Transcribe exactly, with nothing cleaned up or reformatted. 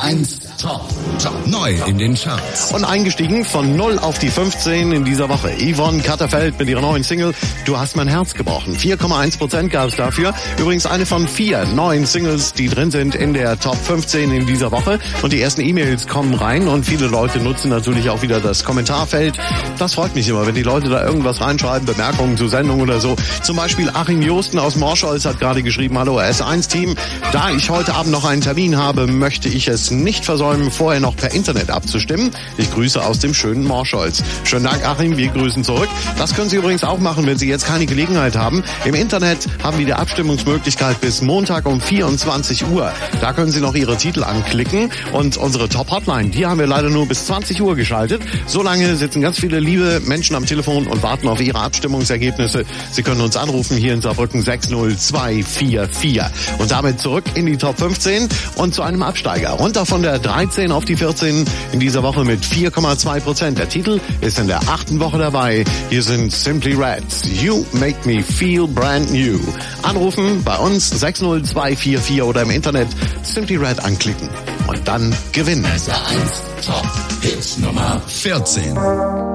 eins Top. Top neu in den Charts. Und eingestiegen von null auf die fünfzehn in dieser Woche. Yvonne Katterfeld mit ihrer neuen Single Du hast mein Herz gebrochen. vier Komma eins Prozent gab es dafür. Übrigens eine von vier neuen Singles, die drin sind in der Top fünfzehn in dieser Woche. Und die ersten E-Mails kommen rein und viele Leute nutzen natürlich auch wieder das Kommentarfeld. Das freut mich immer, wenn die Leute da irgendwas reinschreiben, Bemerkungen zur Sendung oder so. Zum Beispiel Achim Josten aus Morscholz hat gerade geschrieben, hallo S eins Team, da ich heute Abend noch einen Termin habe, möchte ich es nicht versäumen, vorher noch per Internet abzustimmen. Ich grüße aus dem schönen Morscholz. Schönen Dank, Achim, wir grüßen zurück. Das können Sie übrigens auch machen, wenn Sie jetzt keine Gelegenheit haben. Im Internet haben wir die Abstimmungsmöglichkeit bis Montag um vierundzwanzig Uhr. Da können Sie noch Ihre Titel anklicken und unsere Top-Hotline, die haben wir leider nur bis zwanzig Uhr geschaltet. So lange sitzen ganz viele liebe Menschen am Telefon und warten auf Ihre Abstimmungsergebnisse. Sie können uns anrufen hier in Saarbrücken sechs null zwei vier vier. Und damit zurück in die Top fünfzehn und zu einem Absteiger. Runter von der dreizehn auf die vierzehn in dieser Woche mit vier Komma zwei Prozent. Der Titel ist in der achten Woche dabei. Hier sind Simply Red. You Make Me Feel Brand New. Anrufen bei uns sechs null zwei vier vier oder im Internet Simply Red anklicken. Und dann gewinnen. S eins Top Hit Nummer vierzehn.